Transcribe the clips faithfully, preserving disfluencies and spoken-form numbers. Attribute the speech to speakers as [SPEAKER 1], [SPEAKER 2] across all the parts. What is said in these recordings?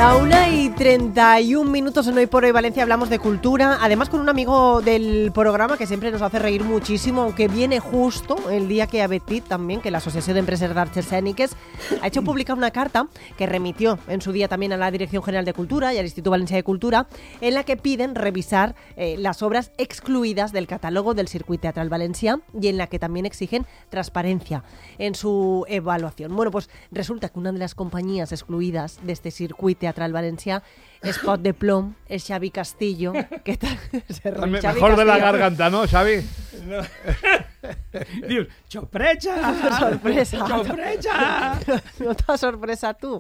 [SPEAKER 1] La una y treinta y un minutos en Hoy por Hoy Valencia hablamos de cultura, además con un amigo del programa que siempre nos hace reír muchísimo, aunque viene justo el día que Abetit también, que la Asociación de Empresas de Artes Escéniques ha hecho publicar una carta que remitió en su día también a la Dirección General de Cultura y al Instituto Valencià de Cultura, en la que piden revisar eh, las obras excluidas del catálogo del Circuit Teatral Valencià y en la que también exigen transparencia en su evaluación. Bueno, pues resulta que una de las compañías excluidas de este Circuit Teatral Valencià es Pot de Plom, es Xavi Castillo. ¿Qué tal? Se ríe,
[SPEAKER 2] Me,
[SPEAKER 1] Xavi
[SPEAKER 2] mejor de la
[SPEAKER 1] Castillo.
[SPEAKER 2] garganta, ¿no, Xavi?
[SPEAKER 3] No. Dius, sorpresa!
[SPEAKER 1] Sorpresa.
[SPEAKER 3] Sorpresa!
[SPEAKER 1] No t'ha sorpresa tu.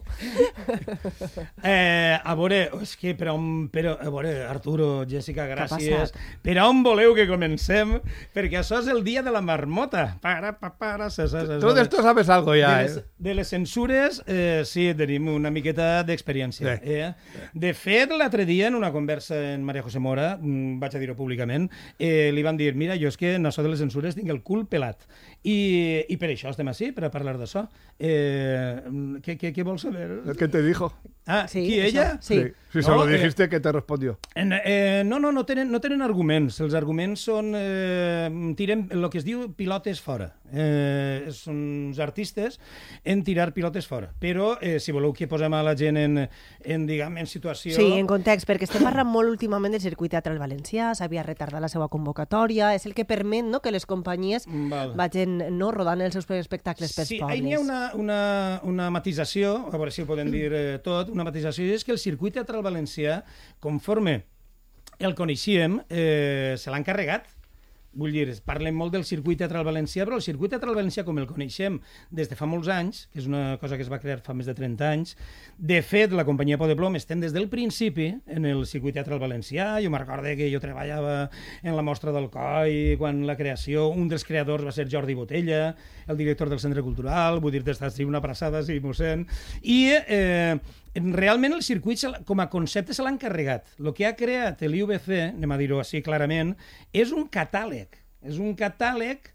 [SPEAKER 3] Eh, a veure, és que per on... Per, a veure, Arturo, Jessica, gràcies.
[SPEAKER 1] passat?
[SPEAKER 3] Per on voleu que comencem? Perquè això és el dia de la marmota. Para, pa, para, sa, sa, sa,
[SPEAKER 2] Tú de esto sabes algo ya,
[SPEAKER 3] de les,
[SPEAKER 2] ¿eh?
[SPEAKER 3] de les censures, eh, sí, tenim una miqueta d'experiència.
[SPEAKER 2] Sí.
[SPEAKER 3] Eh? De fet, l'altre dia, en una conversa en Maria José Mora, mm, vaig a dir-ho públicament, eh, li van dir, mira, jo és que en això de les censures tinc el cul pelat. I, i per això estem així, per a parlar d'això. Eh, què, què, què vols saber?
[SPEAKER 2] ¿Qué te dijo?
[SPEAKER 3] Ah,
[SPEAKER 1] Sí,
[SPEAKER 3] qui,
[SPEAKER 1] això,
[SPEAKER 3] ella?
[SPEAKER 1] sí.
[SPEAKER 2] Si se
[SPEAKER 3] No,
[SPEAKER 2] lo
[SPEAKER 3] eh,
[SPEAKER 2] dijiste, ¿qué te respondió?
[SPEAKER 3] En, eh, no, no, no tenen, no tenen arguments. Els arguments són... Eh, tiren el que es diu pilotes fora. Eh, són uns artistes en tirar pilotes fora. Però, eh, si voleu que posem a la gent en, en, diguem, en situació...
[SPEAKER 1] Sí, en context, perquè estem parlant molt últimament del Circuit Teatral Valencià, s'havia retardat la seva convocatòria, és el que permet, no?, que les companyies
[SPEAKER 3] Val.
[SPEAKER 1] vagin, no?, rodant els seus espectacles pels
[SPEAKER 3] Sí,
[SPEAKER 1] pobles.
[SPEAKER 3] hi ha una, una, una matisació, a veure si ho podem dir eh, tot, una matisació, és que el Circuit Teatral Valencià, conforme el coneixíem, eh, se l'ha encarregat. Vull dir, parlem molt del Circuit Teatral Valencià, però el Circuit Teatral Valencià, com el coneixem des de fa molts anys, que és una cosa que es va crear fa més de trenta anys, de fet, la companyia Pot de Plom estem des del principi en el Circuit Teatral Valencià. Jo me recordo que jo treballava en la Mostra del Coi, quan la creació, un dels creadors va ser Jordi Botella, el director del Centre Cultural, vull dir, d'estar una abraçada, sí, mossèn, i... Eh, realment el circuit com a concepte se l'ha encarregat. El que ha creat l'I U B C, anem a dir-ho així clarament, és un catàleg. És un catàleg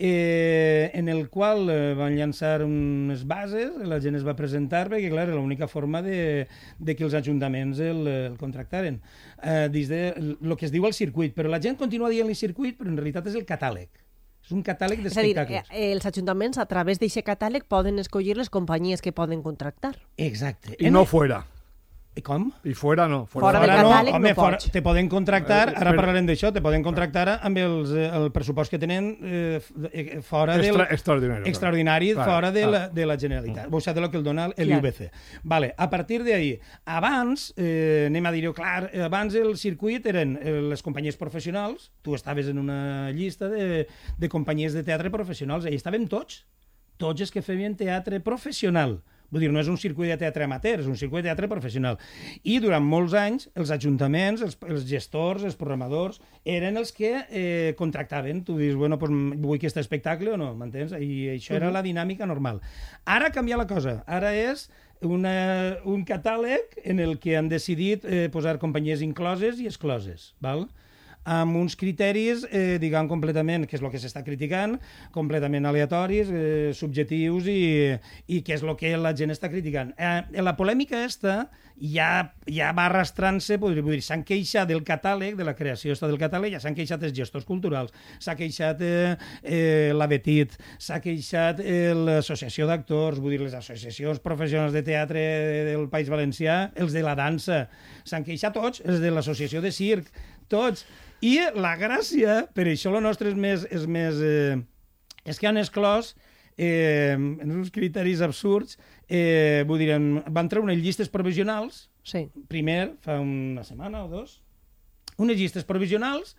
[SPEAKER 3] eh, en el qual eh, van llançar unes bases, la gent es va presentar, perquè clar, era l'única forma de, de que els ajuntaments el, el contractaren. Eh, des de el que es diu el circuit, però la gent continua dient-li circuit, però en realitat és el catàleg. És un catàleg
[SPEAKER 1] És a dir,
[SPEAKER 3] d'espectacles.
[SPEAKER 1] eh, els ajuntaments a través d'aquest catàleg poden escollir les companyies que poden contractar.
[SPEAKER 3] Exacte.
[SPEAKER 2] Y no fuera.
[SPEAKER 3] Com?
[SPEAKER 2] Y fuera no.
[SPEAKER 1] Fuera del
[SPEAKER 3] Fora
[SPEAKER 1] catàleg
[SPEAKER 3] home,
[SPEAKER 1] no
[SPEAKER 3] fora,
[SPEAKER 1] pots.
[SPEAKER 3] te poden contractar,
[SPEAKER 2] Eh,
[SPEAKER 3] ara
[SPEAKER 2] però-
[SPEAKER 3] parlarem d'això, te poden contractar amb els, eh, el pressupost que tenen eh, f- eh, fora del...
[SPEAKER 2] Extra- extraordinario, claro.
[SPEAKER 3] Extraordinari,
[SPEAKER 2] Claro,
[SPEAKER 3] fora de,
[SPEAKER 2] claro.
[SPEAKER 3] la, de la Generalitat. O sigui, de lo que el dona el
[SPEAKER 1] Clar.
[SPEAKER 3] I U B C. Vale, a partir d'ahí, abans, eh, anem a dir-ho clar, eh, abans el circuit eren eh, les companyies professionals, tu estaves en una llista de, de companyies de teatre professionals, i estaven tots, tots els que feien teatre professional. Vull dir, no és un circuit de teatre amateur, és un circuit de teatre professional. I durant molts anys, els ajuntaments, els, els gestors, els programadors, eren els que eh, contractaven. Tu dius, bueno, pues, vull aquest espectacle o no, m'entens? I això era la dinàmica normal. Ara canvia la cosa. Ara és una, un catàleg en el que han decidit eh, posar companyies incloses i excloses, val? Amb uns criteris, eh, diguem, completament, que és el que s'està criticant, completament aleatoris, eh, subjectius i, i que és el que la gent està criticant. Eh, la polèmica esta ja, ja va arrastrant-se, vull dir, s'han queixat del catàleg, de la creació esta del catàleg, ja s'han queixat els gestors culturals, s'ha queixat eh, eh, l'Abetit, s'ha queixat eh, l'associació d'actors, vull dir, les associacions professionals de teatre del País Valencià, els de la dansa, s'han queixat tots, els de l'associació de circ, tots. I la gràcia, per això el nostre és més... És, més, eh, és que han exclòs eh, en uns criteris absurds, eh, vull dir, van treure unes llistes provisionals,
[SPEAKER 1] Sí.
[SPEAKER 3] primer, fa una setmana o dos, unes llistes provisionals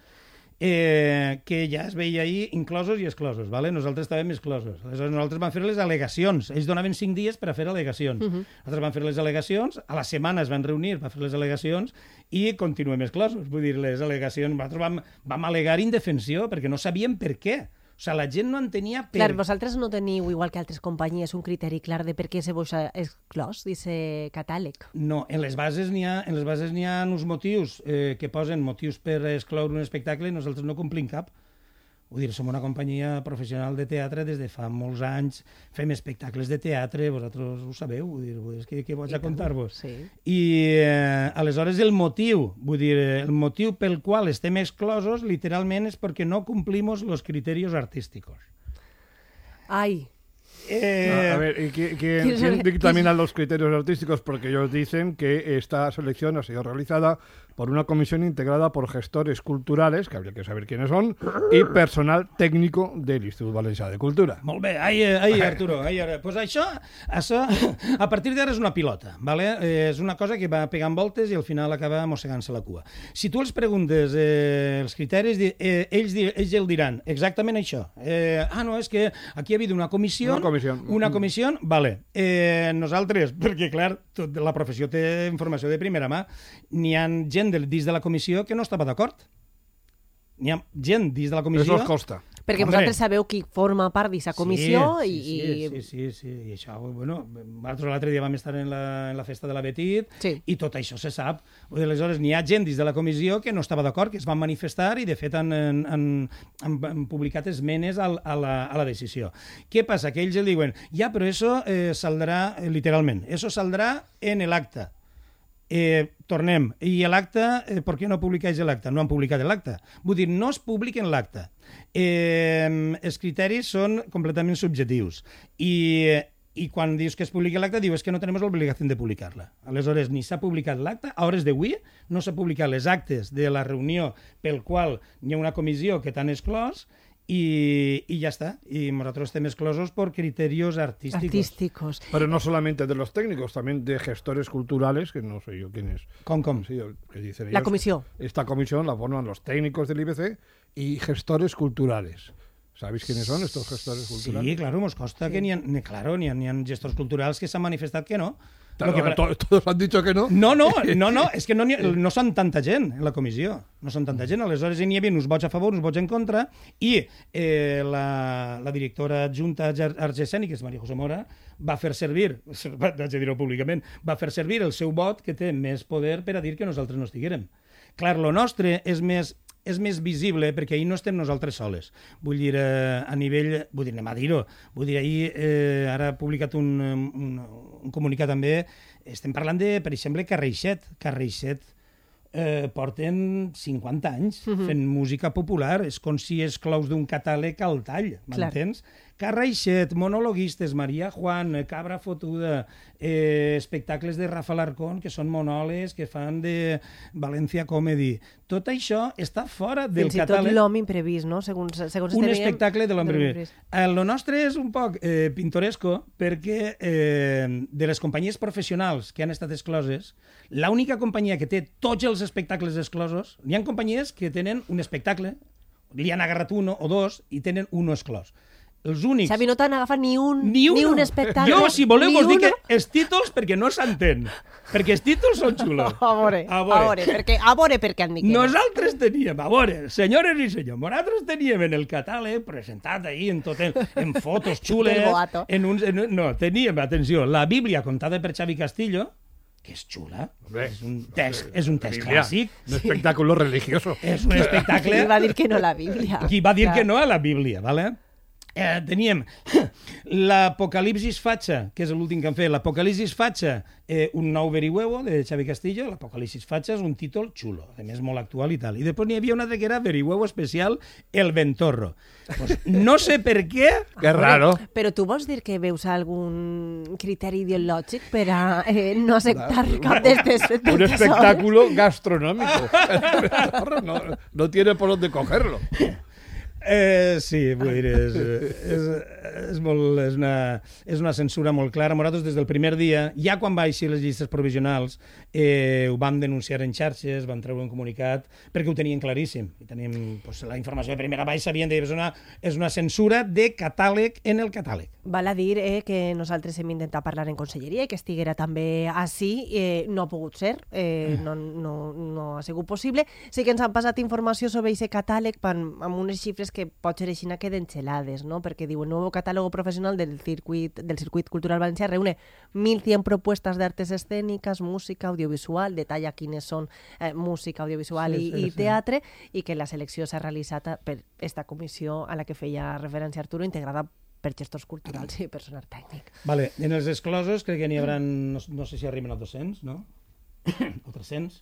[SPEAKER 3] eh, que ja es veia ahir inclosos i exclosos, ¿vale? Nosaltres estàvem exclosos. Aleshores, nosaltres vam fer les al·legacions. Ells donaven cinc dies per a fer al·legacions. Uh -huh. Nosaltres vam fer les al·legacions, a la setmana es van reunir per fer les al·legacions i continuem exclosos. Vull dir, les al·legacions, nosaltres vam, vam al·legar indefensió perquè no sabíem per què. O sigui, la gent no entenia per...
[SPEAKER 1] Clar, vosaltres no teniu, igual que altres companyies, un criteri clar de per què se vos ha exclòs d'aquest catàleg.
[SPEAKER 3] No, en les bases n'hi ha, en les bases n'hi ha uns motius eh, que posen motius per excloure un espectacle i nosaltres no complim cap. Vull dir, som una companyia professional de teatre des de fa molts anys, fem espectacles de teatre, vosaltres ho sabeu, vull dir, és que, que vaig a contar-vos.
[SPEAKER 1] Sí.
[SPEAKER 3] I eh, aleshores el motiu, vull dir, el motiu pel qual estem exclosos literalment és perquè no complimos los criterios artísticos.
[SPEAKER 1] Ay.
[SPEAKER 3] Eh,
[SPEAKER 2] A ver, ¿y qui- quién, quién dictamina los criterios artísticos? Porque ellos dicen que esta selección ha sido realizada por una comisión integrada por gestores culturales, que habría que saber quiénes son, y personal técnico del Institut Valencià de Cultura.
[SPEAKER 3] Molt bé, ai, ai Arturo, ai, ara. Pues això, això, a partir d'ara és una pilota, ¿vale? Eh, és una cosa que va pegant voltes i al final acaba mossegant-se la cua. Si tu els preguntes eh, els criteris, eh, ells, ells el diran exactament això. Eh, ah, no, és que aquí ha hagut una comissió...
[SPEAKER 2] Una comissió.
[SPEAKER 3] Una comissió, vale. Eh, nosaltres, perquè clar, tot, la professió té informació de primera mà, n'hi ha gent del, dins de la comissió que no estava d'acord. N'hi ha gent dins de la comissió...
[SPEAKER 2] Eso os costa.
[SPEAKER 1] Perquè
[SPEAKER 3] Hombre.
[SPEAKER 1] vosaltres sabeu qui forma part d'aquesta comissió
[SPEAKER 3] sí,
[SPEAKER 1] i...
[SPEAKER 3] sí, sí, sí, sí, sí, i això, bueno, nosaltres l'altre dia vam estar en la, en la festa de la Betit
[SPEAKER 1] Sí.
[SPEAKER 3] i tot això se sap. Vull dir, aleshores, n'hi ha gent dins de la comissió que no estava d'acord, que es van manifestar i, de fet, han, han, han, han, han publicat esmenes al, a, la, a la decisió. Què passa? Que ells el diuen, ja, però això eh, saldrà, eh, literalment, això saldrà en l'acte. Eh, tornem. I l'acte, eh, per què no publiqueix l'acte? No han publicat l'acte. Vull dir, no es publiquen l'acte. Eh, els criteris són completament subjectius. I, i quan dius que es publica l'acte, dius que no tenim l'obligació de publicar-la. Aleshores, ni s'ha publicat l'acte, a hores d'avui no s'ha publicat les actes de la reunió pel qual hi ha una comissió que t'han exclòs, y, y ya está. Y nosotros estem exclosos por criterios artísticos.
[SPEAKER 1] Artísticos.
[SPEAKER 2] Pero no solamente de los técnicos, también de gestores culturales, que no sé yo quién es.
[SPEAKER 3] Com, com?
[SPEAKER 2] Sí, que dicen
[SPEAKER 1] La
[SPEAKER 2] ellos.
[SPEAKER 1] comisión.
[SPEAKER 2] Esta comisión la forman los técnicos del I B C y gestores culturales. ¿Sabéis quiénes son estos gestores culturales?
[SPEAKER 3] Sí, claro, nos consta sí. que n'hi ha, claro, n'hi ha, n'hi ha gestors culturals que s'han manifestat que no.
[SPEAKER 2] Claro,
[SPEAKER 3] que...
[SPEAKER 2] to todos han dicho que no.
[SPEAKER 3] No, no, no, no, és que no, ha, no són tanta gent en la comissió, no són tanta gent, aleshores n'hi havia uns vots a favor, uns vots en contra, i eh, la, la directora adjunta Arts Escèniques, Maria José Mora, va fer servir, haig de dir-ho públicament, va fer servir el seu vot, que té més poder per a dir que nosaltres no estiguérem. Clar, lo nostre és més... és més visible perquè ahir no estem nosaltres soles. Vull dir, eh, a nivell... Vull dir, anem a dir-ho. Vull dir, ahir, eh, ara ha publicat un, un, un comunicat també, estem parlant de, per exemple, Carreixet. Carreixet eh, porten cinquanta anys uh-huh. fent música popular. És com si exclous d'un catàleg al tall, m'entens? Carreixet, monologuistes, Maria Juan, Cabra Fotuda, eh, espectacles de Rafa Larcón, que són monòlegs, que fan de València Comedy. Tot això està fora del
[SPEAKER 1] Fins i
[SPEAKER 3] catàleg.
[SPEAKER 1] tot l'home imprevist, no? Segons, segons
[SPEAKER 3] Un
[SPEAKER 1] teníem...
[SPEAKER 3] espectacle de l'home imprevist. El nostre és un poc eh, pintoresco perquè eh, de les companyies professionals que han estat excloses, l'única companyia que té tots els espectacles exclosos, hi ha companyies que tenen un espectacle, li han agarrat un o dos i tenen un exclòs. Els únics...
[SPEAKER 1] Xavi, no t'han agafat ni un,
[SPEAKER 3] ni,
[SPEAKER 1] ni un espectacle.
[SPEAKER 3] Jo, si voleu,
[SPEAKER 1] ni
[SPEAKER 3] vos dic
[SPEAKER 1] uno.
[SPEAKER 3] que els títols perquè no s'entén. Perquè els títols són xulos.
[SPEAKER 1] A veure, a veure, a veure, perquè, a veure perquè han dit que no.
[SPEAKER 3] Nosaltres teníem, a veure, senyores i senyors, nosaltres teníem en el catàleg presentat ahí en tot el, en fotos xules,
[SPEAKER 1] Del boato.
[SPEAKER 3] en uns, en, no, teníem, atenció, la Bíblia contada per Xavi Castillo, que és xula,
[SPEAKER 2] Hombre,
[SPEAKER 3] és un text, és un text
[SPEAKER 2] Biblia,
[SPEAKER 3] clàssic,
[SPEAKER 2] un espectáculo religioso.
[SPEAKER 3] és un espectacle...
[SPEAKER 1] Qui va dir que no a la Bíblia?
[SPEAKER 3] Qui va dir
[SPEAKER 1] Clar.
[SPEAKER 3] que no a la Bíblia, ¿vale? Eh, teníem l'Apocalipsis Fatxa, que és l'últim que han fet, l'Apocalipsis Fatxa, eh, un nou verihuevo de Xavi Castillo, l'Apocalipsis Fatxa és un títol xulo, a més molt actual i tal. I després n'hi havia una altra que era verihuevo especial, El Ventorro. Pues, no sé per què...
[SPEAKER 2] Qué raro.
[SPEAKER 1] Però tu vols dir que veus algun criteri ideològic per a eh, no acceptar cap d'estes...
[SPEAKER 2] Un espectáculo gastronómico. No, no tiene por dónde cogerlo.
[SPEAKER 3] Eh, sí, vull dir, és, és, és, molt, és, una, és una censura molt clara. Nosaltres, des del primer dia, ja quan va eixir les llistes provisionals, eh, ho vam denunciar en xarxes, vam treure un comunicat, perquè ho tenien claríssim. I tenim pues, la informació de primera baix, sabien que és una, és una censura de catàleg en el catàleg.
[SPEAKER 1] Val a dir eh, que nosaltres hem intentat parlar en conselleria i que estiguera també així. Eh, no ha pogut ser, eh, no, no, no ha sigut possible. Sí que ens han passat informació sobre aquest catàleg amb unes xifres coses que pot ser així queden xelades, no? Perquè diu, el nuevo catálogo profesional del circuit, del circuit cultural valencià reúne mil cien propuestas de artes escénicas, música, audiovisual, detalla quines són eh, música, audiovisual sí, i, sí, i teatre, sí. I que la selecció s'ha realitzat per esta comissió a la que feia referència Arturo, integrada per gestors culturals i personal tècnic.
[SPEAKER 3] Vale. En els exclosos crec que n'hi haurà, no, no sé si arriben a dos-cents, no? O tres-cents.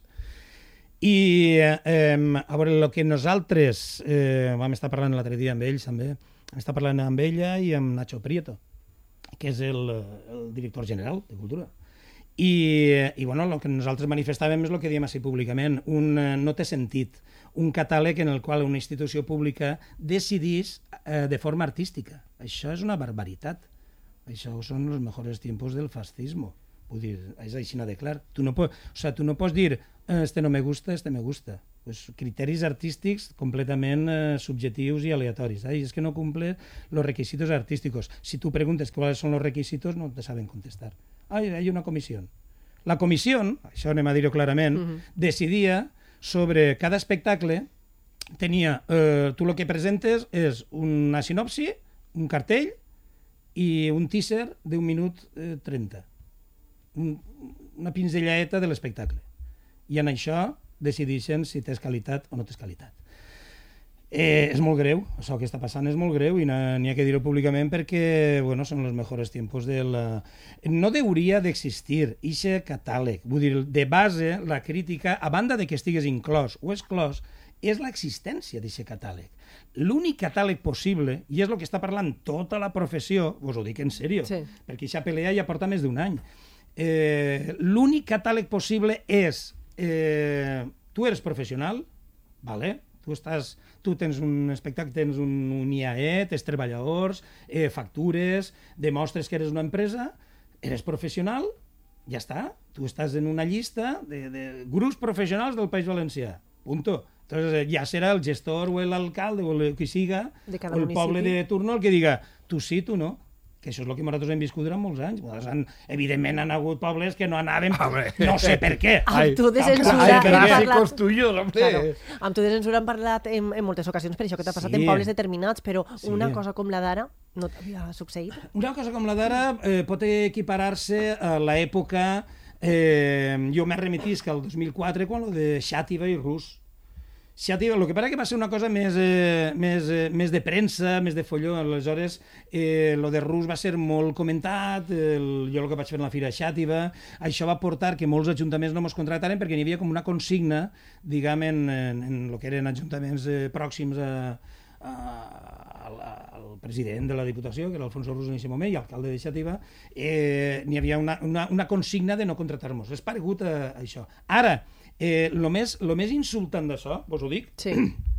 [SPEAKER 3] I eh, a veure, el que nosaltres eh, vam estar parlant l'altre dia amb ells també, vam estar parlant amb ella i amb Nacho Prieto, que és el, el director general de Cultura. I, i bueno, el que nosaltres manifestàvem és el que diem així públicament. Un, no té sentit un catàleg en el qual una institució pública decidís eh, de forma artística. Això és una barbaritat. Això són els millors tiempos del fascismo. Vull dir, és així de clar. Tu no, po o sea, tu no pots dir este no me gusta, este me gusta. Pues criteris artístics completament eh, subjetius i aleatoris. Ay, es que no cumple los requisitos artísticos. Si tú preguntes cuáles son los requisitos, no te saben contestar. Ay, hay una comisión. La comissió, això anem a dir-ho clarament, uh -huh. decidia sobre cada espectacle, tenia, eh, tu el que presentes és una sinopsi, un cartell i un teaser d'un minut eh, trenta. Un, una pinzellaeta de l'espectacle. I en això decideixen si tens qualitat o no tens qualitat. Eh, és molt greu, això que està passant és molt greu i n'hi ha que dir-ho públicament perquè bueno, són els millors tiempos de la... No hauria d'existir aquest catàleg. Vull dir, de base, la crítica, a banda de que estigués inclòs o exclòs, és l'existència d'aquest catàleg. L'únic catàleg possible, i és el que està parlant tota la professió, us ho dic en sèrio, sí. Perquè aquesta pelea ja porta més d'un any, eh, l'únic catàleg possible és eh, tu eres professional, vale? Tu, estàs, tu tens un espectacle, tens un, un I A E, tens treballadors, eh, factures, demostres que eres una empresa, eres professional, ja està. Tu estàs en una llista de, de grups professionals del País Valencià. Punto. Entonces, ja serà el gestor o l'alcalde o el que siga, o el municipi. Poble de turno el que diga tu sí, tu no. Que això és el que nosaltres hem viscut durant molts anys. Han, evidentment han hagut pobles que no anaven, no sé per què.
[SPEAKER 1] Amb tu de censura
[SPEAKER 2] hem parlat... Tuyos, claro.
[SPEAKER 1] Amb tu de censura hem parlat en, en moltes ocasions per això que t'ha passat sí. en pobles determinats, però sí. una cosa com la d'ara no t'havia succeït?
[SPEAKER 3] Una cosa com la d'ara eh, pot equiparar-se a l'època, eh, jo m'he remitit que al dos mil quatre, quan lo de Xàtiva i Rus. Xàtiva, el que passa que va ser una cosa més, eh, més, eh, més de premsa, més de folló. Aleshores, eh, lo de Rus va ser molt comentat, el, jo el que vaig fer en la Fira Xàtiva, això va portar que molts ajuntaments no mos contractaren perquè n'hi havia com una consigna, diguem, en, en, en el que eren ajuntaments eh, pròxims a, a, a, al president de la Diputació, que era Alfonso Rus en aquest moment, i alcalde de Xàtiva, eh, n'hi havia una, una, una consigna de no contractar-nos. És paregut a, a això. Ara, Eh, lo, més, lo més insultant d'això, vos ho dic?
[SPEAKER 1] Sí.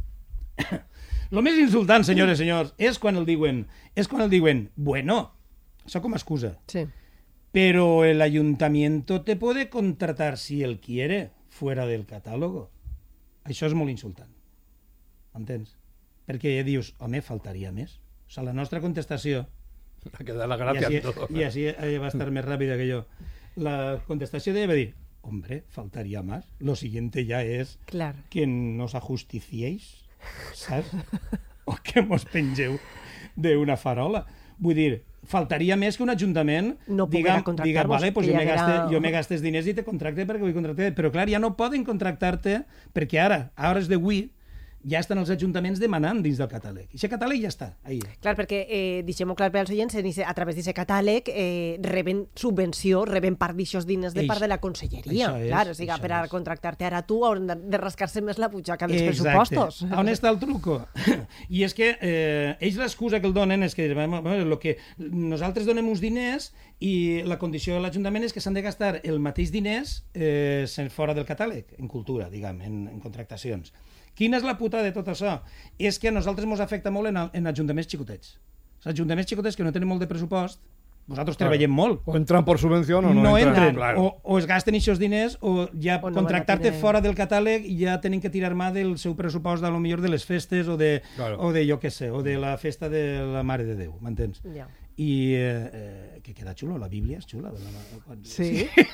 [SPEAKER 3] Lo més insultant, senyores i senyors, és quan el diuen, és quan el diuen, bueno, això com a excusa.
[SPEAKER 1] Sí.
[SPEAKER 3] Pero el ayuntamiento te puede contratar si él quiere, fuera del catálogo. Això és molt insultant. Entens? Perquè ja dius, home, faltaria més. O sigui, la nostra contestació...
[SPEAKER 2] Ha quedat la gràcia
[SPEAKER 3] i així,
[SPEAKER 2] tot.
[SPEAKER 3] I així va estar més ràpida que jo. La contestació de va dir, hombre, faltaría más. Lo siguiente ya es
[SPEAKER 1] claro.
[SPEAKER 3] que nos ajusticiéis, ¿sabes? O que mos pengeu d'una farola. Vull dir, faltaria més que un ajuntament
[SPEAKER 1] no
[SPEAKER 3] diga, diga vale, pues jo, me gaste,
[SPEAKER 1] era...
[SPEAKER 3] jo me gastes diners i te contracte perquè vull contractar. Però clar, ja no poden contractar-te perquè ara, a hores d'avui, ja estan els ajuntaments demanant dins del catàleg. I aquest catàleg ja està, ahí.
[SPEAKER 1] Clar, perquè, eh, deixem-ho clar per als oients, a través d'aquest catàleg eh, reben subvenció, reben part d'aixòs diners de part de la conselleria.
[SPEAKER 3] Això és,
[SPEAKER 1] clar, o sigui, per a contractar-te ara tu hauran de, de rascar-se més la butxaca dels
[SPEAKER 3] Exacte.
[SPEAKER 1] pressupostos.
[SPEAKER 3] On està el truco? I és que eh, ells l'excusa que el donen és que lo que nosaltres donem uns diners i la condició de l'Ajuntament és que s'han de gastar el mateix diners eh, fora del catàleg, en cultura, diguem, en, en contractacions. Quina és la puta de tot això? És que a nosaltres ens afecta molt en, en ajuntaments xicotets. Els ajuntaments xicotets que no tenen molt de pressupost, nosaltres claro. treballem molt.
[SPEAKER 2] O entran per subvenció o no,
[SPEAKER 3] no, no entren. entren.
[SPEAKER 2] Claro.
[SPEAKER 3] O, o es gasten aquests diners o ja o no contractar-te tener... fora del catàleg i ja tenen que tirar mà del seu pressupost a lo millor de les festes o de, claro. o de jo què sé, o de la festa de la Mare de Déu, m'entens?
[SPEAKER 1] Ja.
[SPEAKER 3] I eh, eh, que queda xulo, la Bíblia és xula. La...
[SPEAKER 1] Sí.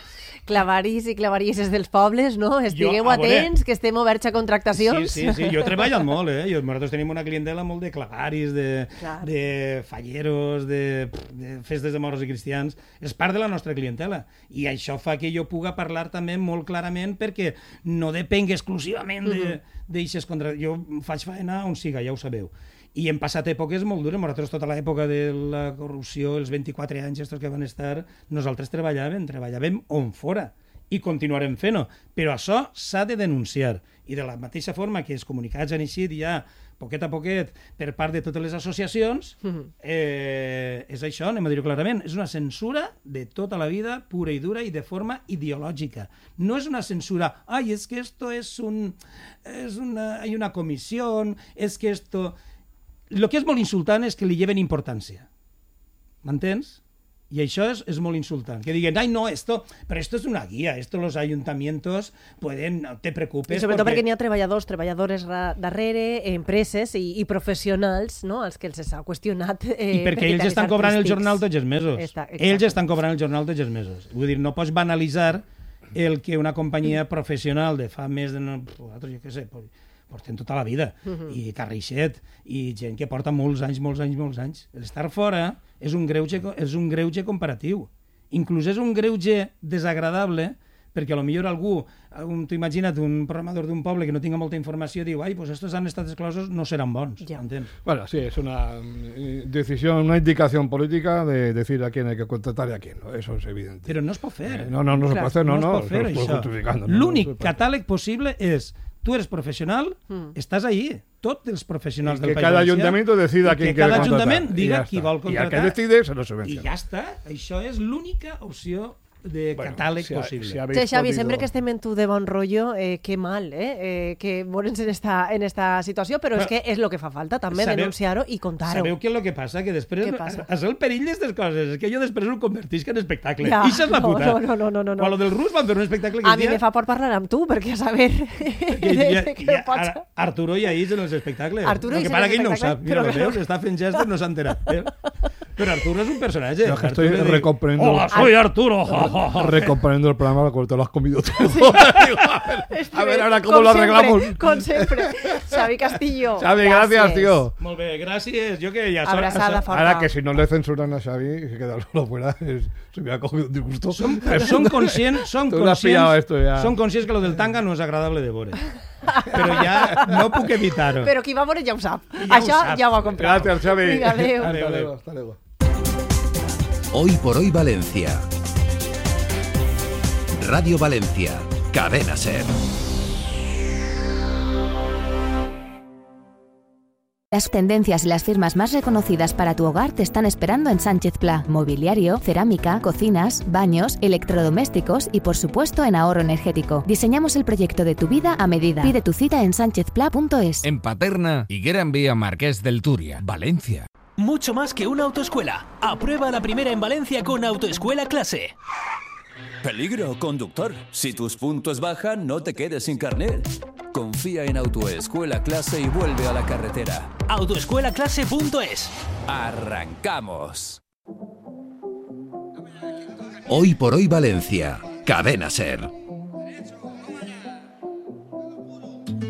[SPEAKER 1] clavaris i clavarisses dels pobles, no? Estigueu jo, atents, que estem oberts a contractacions.
[SPEAKER 3] Sí, sí, sí, jo he treballat molt, eh? Jo, nosaltres tenim una clientela molt de clavaris, de, de falleros, de, de festes de moros i cristians. És part de la nostra clientela. I això fa que jo puga parlar també molt clarament perquè no depenc exclusivament d'aixes contra... Jo faig feina on siga, ja ho sabeu. I hem passat èpoques molt dures. Nosaltres, tota l'època de la corrupció, els vint-i-quatre anys estos que van estar, nosaltres treballàvem, treballàvem on fora i continuarem fent-ho. Però això s'ha de denunciar. I de la mateixa forma que els comunicats han eixit ja poquet a poquet per part de totes les associacions, eh, és això, anem a dir-ho clarament, és una censura de tota la vida, pura i dura i de forma ideològica. No és una censura, ai, és que esto es un... Es una, hay una comisión, es que esto... Lo que és molt insultant és que li lleven importància. M'entens? I això és, és molt insultant. Que diguen, ai, no, esto, però esto es una guía, esto los ayuntamientos pueden, no te preocupes...
[SPEAKER 1] I sobretot perquè, perquè n'hi ha treballadors, treballadores darrere, empreses i, i professionals, no?, als que els s'ha qüestionat... Eh,
[SPEAKER 3] I perquè ells estan cobrant el jornal tots els mesos. Està, ells estan cobrant el jornal tots els mesos. Vull dir, no pots banalitzar el que una companyia professional de fa més de... No, jo què sé... porten tota la vida, uh-huh. i Carreixet, i gent que porta molts anys, molts anys, molts anys. L'estar fora és un greuge, és un greuge comparatiu. Inclús és un greuge desagradable, perquè a lo millor algú, tu imagina't un programador d'un poble que no tinga molta informació, diu, ai, pues estos han estat exclosos, no seran bons.
[SPEAKER 1] Ja.
[SPEAKER 2] Bueno, sí, es una decisión, una indicación política de decir a quién hay que contratar y a quién no, eso es evidente.
[SPEAKER 3] Però no es pot fer.
[SPEAKER 2] Eh, no, no, no, claro, se puede hacer, no, no,
[SPEAKER 3] no, es pot fer,
[SPEAKER 2] no,
[SPEAKER 3] això. L'únic no, catàleg possible és tú eres profesional, mm. estás ahí. Tots els professionals del
[SPEAKER 2] País
[SPEAKER 3] Valencià.
[SPEAKER 2] Que cada ayuntamiento decida quién quiere contratar.
[SPEAKER 3] Que cada ajuntament diga qui vol contratar.
[SPEAKER 2] I el que decide se lo subvenciona.
[SPEAKER 3] I ja està. Això és l'única opció de bueno, catàleg si ha, possible.
[SPEAKER 1] Si sí, Xavi, podido... sempre que estem en tu de bon rotllo, eh, que mal, eh, eh que veure'ns en esta, en esta situació, però, però és que és el que fa falta, també, sabeu, denunciar-ho i contar-ho.
[SPEAKER 3] Sabeu què és el que passa? Que després és el perill d'aquestes coses, és que jo després ho convertisc en espectacle. Ja, I això és la puta.
[SPEAKER 1] No, no, no, no, no.
[SPEAKER 3] Quan lo del rus van fer un espectacle que
[SPEAKER 1] a mi dia... me fa por parlar amb tu, perquè a saber...
[SPEAKER 3] que, ja, ja, ara, Arturo ja és en els espectacles.
[SPEAKER 1] Arturo
[SPEAKER 3] el que para que ell no ho sap. Mira, però... veus, està fent gestos, no s'ha enterat. Eh? Però Arturo és un personatge.
[SPEAKER 2] Yo que estoy recomprendiendo...
[SPEAKER 3] Hola, soy Arturo.
[SPEAKER 2] Recomprendiendo el programa cuando te lo has comido todo. Sí. a, ver, a ver ahora cómo lo arreglamos.
[SPEAKER 1] Con siempre. Xavi Castillo.
[SPEAKER 2] Xavi, gracias, tío.
[SPEAKER 3] Molt bé, gràcies. Jo que ja...
[SPEAKER 1] Abrazada forta.
[SPEAKER 2] Ahora que si no le censuran a Xavi, que queda solo fuera, es, se me ha cogido un disgusto.
[SPEAKER 3] Som, som conscients, som conscients, esto ya. Som conscients que lo del tanga no és agradable de veure. Però ja no puc evitar-ho.
[SPEAKER 1] Però qui va veure ja ho sap. Ja Això ho sap. Ja ho ha comprat.
[SPEAKER 2] Gràcies, Xavi.
[SPEAKER 1] Vinga, adéu.
[SPEAKER 2] Hasta luego, hasta luego.
[SPEAKER 4] Hoy por hoy Valencia. Radio Valencia, Cadena SER.
[SPEAKER 5] Las tendencias y las firmas más reconocidas para tu hogar te están esperando en Sánchez Pla. Mobiliario, cerámica, cocinas, baños, electrodomésticos y por supuesto en ahorro energético. Diseñamos el proyecto de tu vida a medida. Pide tu cita en sánchez pla punto es.
[SPEAKER 6] En Paterna y Gran Vía Marqués del Turia, Valencia.
[SPEAKER 7] Mucho más que una autoescuela. Aprueba la primera en Valencia con Autoescuela Clase.
[SPEAKER 8] Peligro, conductor. Si tus puntos bajan, no te quedes sin carnet. Confía en Autoescuela Clase y vuelve a la carretera.
[SPEAKER 7] autoescuela clase punto es.
[SPEAKER 8] ¡Arrancamos!
[SPEAKER 4] Hoy por hoy Valencia, Cadena SER.